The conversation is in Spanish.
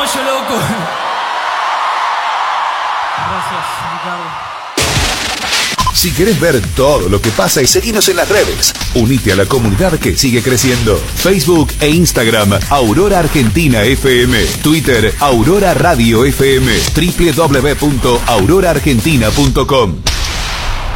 apoyo, loco. Gracias, Ricardo. Si querés ver todo lo que pasa y seguinos en las redes, unite a la comunidad que sigue creciendo. Facebook e Instagram, Aurora Argentina FM. Twitter, Aurora Radio FM. www.auroraargentina.com.